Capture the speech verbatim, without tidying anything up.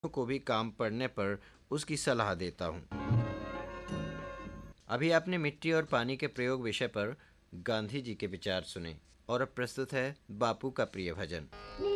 को भी काम पड़ने पर उसकी सलाह देता हूँ। अभी आपने मिट्टी और पानी के प्रयोग विषय पर गांधी जी के विचार सुने और अब प्रस्तुत है बापू का प्रिय भजन।